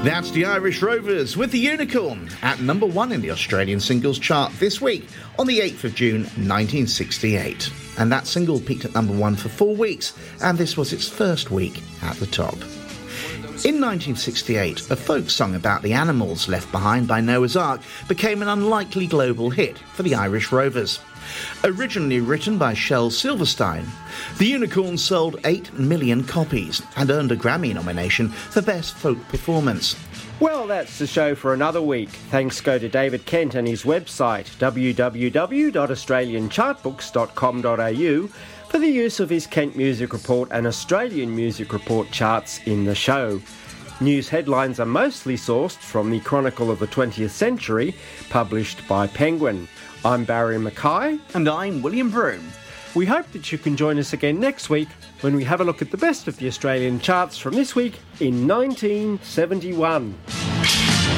That's the Irish Rovers with The Unicorn at number 1 in the Australian singles chart this week on the 8th of June 1968. And that single peaked at number 1 for 4 weeks, and this was its first week at the top. In 1968, a folk song about the animals left behind by Noah's Ark became an unlikely global hit for the Irish Rovers. Originally written by Shel Silverstein, The Unicorn sold 8 million copies and earned a Grammy nomination for Best Folk Performance. Well, that's the show for another week. Thanks go to David Kent and his website, www.australianchartbooks.com.au, for the use of his Kent Music Report and Australian Music Report charts in the show. News headlines are mostly sourced from the Chronicle of the 20th Century, published by Penguin. I'm Barry Mackay. And I'm William Broome. We hope that you can join us again next week when we have a look at the best of the Australian charts from this week in 1971.